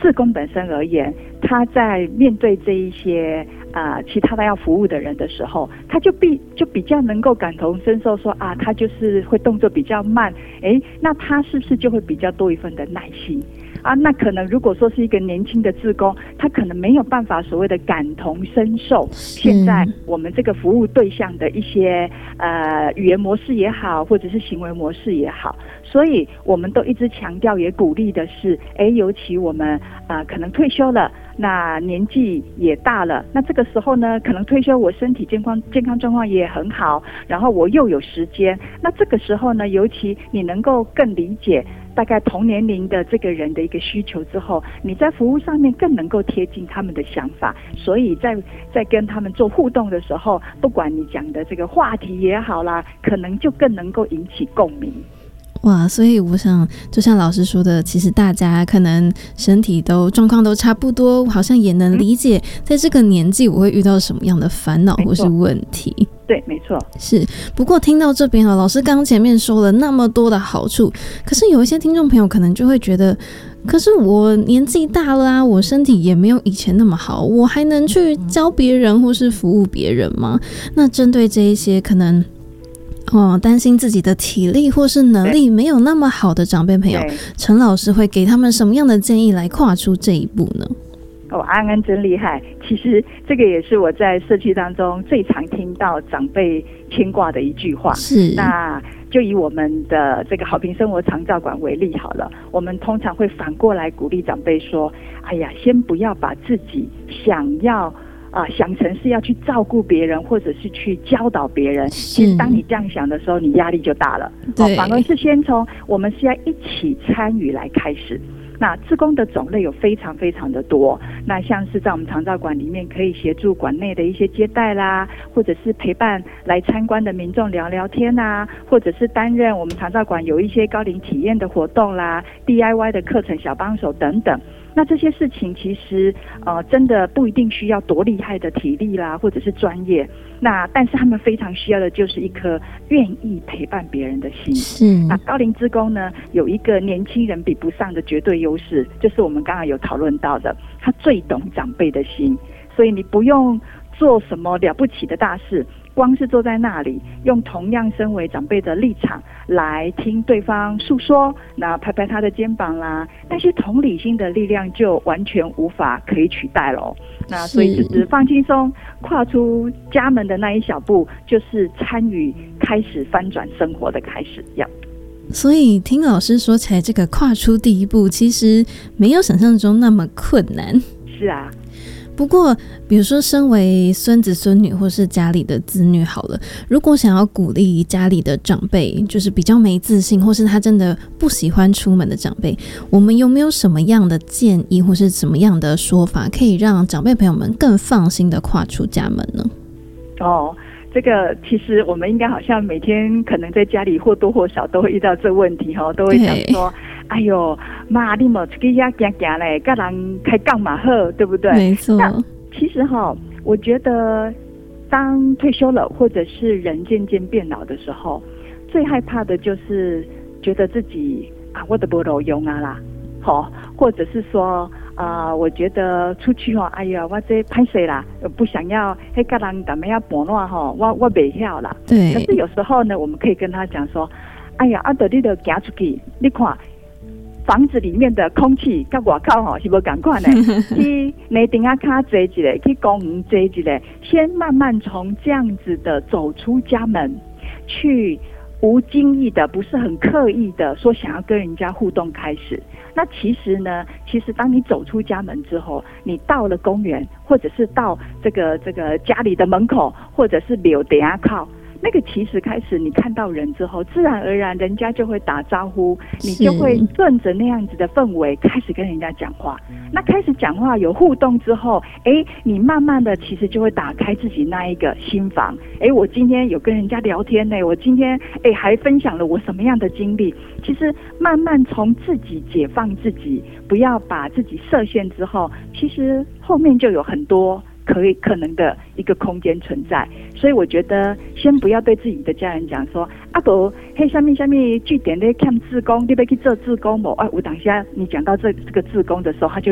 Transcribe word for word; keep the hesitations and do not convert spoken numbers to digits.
志工本身而言，他在面对这一些啊、呃、其他的要服务的人的时候，他就比就比较能够感同身受说啊，他就是会动作比较慢，哎，那他是不是就会比较多一份的耐心？啊，那可能如果说是一个年轻的志工，他可能没有办法所谓的感同身受现在我们这个服务对象的一些呃语言模式也好，或者是行为模式也好，所以我们都一直强调也鼓励的是，哎，尤其我们呃可能退休了，那年纪也大了，那这个时候呢，可能退休我身体健康健康状况也很好，然后我又有时间，那这个时候呢，尤其你能够更理解大概同年龄的这个人的一个需求之后，你在服务上面更能够贴近他们的想法，所以在在跟他们做互动的时候，不管你讲的这个话题也好啦，可能就更能够引起共鸣。 哇，所以我想就像老师说的，其实大家可能身体都状况都差不多，好像也能理解在这个年纪我会遇到什么样的烦恼或是问题。 对，没错。 是，不过听到这边老师刚前面说了那么多的好处，可是有一些听众朋友可能就会觉得，可是我年纪大了啊，我身体也没有以前那么好，我还能去教别人或是服务别人吗？那针对这一些可能哦，担心自己的体力或是能力没有那么好的长辈朋友，陈老师会给他们什么样的建议来跨出这一步呢？ 哦，安安真厉害！其实这个也是我在社区当中最常听到长辈牵挂的一句话。 是， 那就以我们的这个好评生活长照馆为例好了，我们通常会反过来鼓励长辈说：“哎呀，先不要把自己想要。”啊，想成是要去照顾别人，或者是去教导别人。其实当你这样想的时候，你压力就大了。 对， 哦，反而是先从我们是要一起参与来开始。那志工的种类有非常非常的多，那像是在我们长照馆里面可以协助馆内的一些接待啦，或者是陪伴来参观的民众聊聊天啊，或者是担任我们长照馆有一些高龄体验的活动啦， D I Y 的课程小帮手等等。那这些事情其实呃真的不一定需要多厉害的体力啦，或者是专业，那但是他们非常需要的就是一颗愿意陪伴别人的心。 是， 那高龄志工呢，有一个年轻人比不上的绝对优势，就是我们刚刚有讨论到的，他最懂长辈的心，所以你不用做什么了不起的大事，光是坐在那里，用同样身为长辈的立场来听对方诉说，那拍拍他的肩膀啦，那些同理心的力量就完全无法可以取代咯。那所以就是放轻松，跨出家门的那一小步，就是参与开始翻转生活的开始要。 所以听老师说起来，这个跨出第一步其实没有想象中那么困难。 是啊， 不过比如说身为孙子孙女或是家里的子女好了，如果想要鼓励家里的长辈，就是比较没自信或是他真的不喜欢出门的长辈，我们有没有什么样的建议或是什么样的说法可以让长辈朋友们更放心的跨出家门呢？哦， 这个其实我们应该好像每天可能在家里或多或少都会遇到这个问题哦，都会想说，哎呦妈，你没出去遐行行嘞，跟人开讲嘛好，对不对？ 没错。 其实哈、哦，我觉得当退休了或者是人渐渐变老的时候，最害怕的就是觉得自己啊，我都没路用啊啦，好，或者是说。啊、呃，我觉得出去哦，哎呀，我这歹势啦，不想要迄个人怎么样搬乱吼，我我袂晓啦。 对。 可是有时候呢，我们可以跟他讲说，哎呀，啊，得你得行出去，你看房子里面的空气跟外口吼是无同款的，去内顶啊卡坐一下，去公园坐一下，先慢慢从这样子的走出家门，去无经意的，不是很刻意的说想要跟人家互动开始。那其实呢，其实当你走出家门之后，你到了公园，或者是到这个这个家里的门口，或者是柳底下靠，那个其实开始你看到人之后，自然而然人家就会打招呼，你就会顺着那样子的氛围开始跟人家讲话。那开始讲话有互动之后，哎，你慢慢的其实就会打开自己那一个心房。哎，我今天有跟人家聊天呢，我今天哎还分享了我什么样的经历。其实慢慢从自己解放自己，不要把自己设限之后，其实后面就有很多可以可能的一个空间存在。所以我觉得先不要对自己的家人讲说啊哥嘿下面下面据点在看志工，你要去做志工不？哎，我等一下你讲到这这个志工的时候，他就